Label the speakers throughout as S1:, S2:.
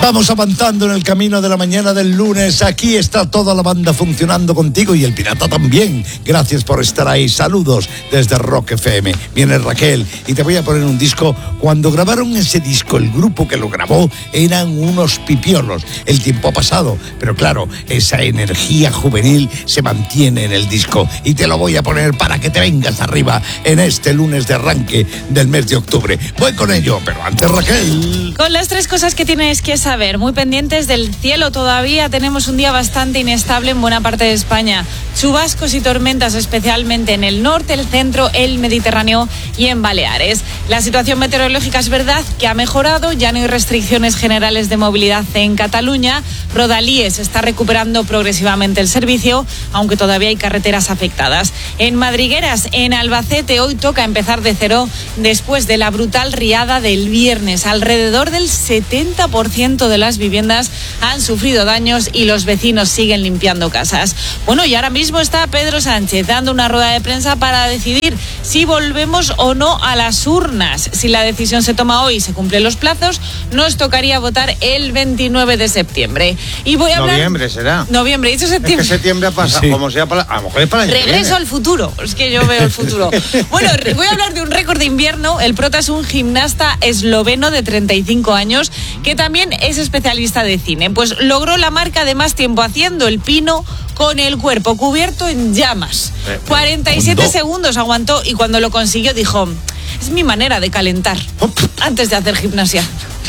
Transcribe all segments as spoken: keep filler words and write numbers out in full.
S1: Vamos avanzando en el camino de la mañana del lunes. Aquí está toda la banda funcionando contigo y el pirata también. Gracias por estar ahí. Saludos desde Rock F M. Viene Raquel y te voy a poner un disco. Cuando grabaron ese disco, el grupo que lo grabó eran unos pipiolos. El tiempo ha pasado, pero claro, esa energía juvenil se mantiene en el disco y te lo voy a poner para que te vengas arriba en este lunes de arranque del mes de octubre. Voy con ello, pero antes, Raquel.
S2: Con las tres cosas que tienes que saber, muy pendientes del cielo todavía, tenemos un día bastante inestable en buena parte de España. Chubascos y tormentas especialmente en el norte, el centro, el Mediterráneo y en Baleares. La situación meteorológica es verdad que ha mejorado, ya no hay restricciones generales de movilidad en Cataluña. Rodalíes está recuperando progresivamente el servicio, aunque todavía hay carreteras afectadas. En Madrigueras, en Albacete, hoy toca empezar de cero después de la brutal riada del viernes. Alrededor del setenta por ciento de las viviendas han sufrido daños y los vecinos siguen limpiando casas. Bueno, y ahora mismo está Pedro Sánchez dando una rueda de prensa para decidir si volvemos o no a las urnas. Si la decisión se toma hoy y se cumplen los plazos, nos tocaría votar el veintinueve de septiembre. Y voy a hablar...
S3: Noviembre será.
S2: Noviembre, dicho septiembre.
S3: Es que septiembre pasa, sí. Como sea, para, a lo mejor es para el
S2: Regreso al futuro, es que yo veo el futuro. Bueno, voy a hablar de un récord de invierno. El prota es un gimnasta esloveno de treinta y cinco años que también es especialista de cine. Pues logró la marca de más tiempo haciendo el pino con el cuerpo cubierto en llamas. cuarenta y siete segundos aguantó y cuando lo consiguió dijo: es mi manera de calentar antes de hacer gimnasia.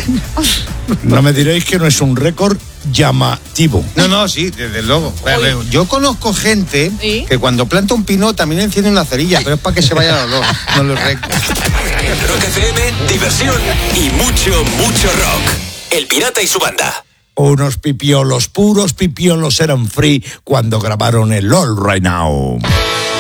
S1: No me diréis que no es un récord llamativo.
S3: No, no, sí, desde luego. Pero yo conozco gente
S2: ¿Sí?
S3: que cuando planta un pino también enciende una cerilla, pero es para que se vaya el olor, no los récords.
S4: Rock F M, diversión y mucho, mucho rock. El Pirata y su banda.
S1: Unos pipiolos, puros pipiolos eran free cuando grabaron el All Right Now.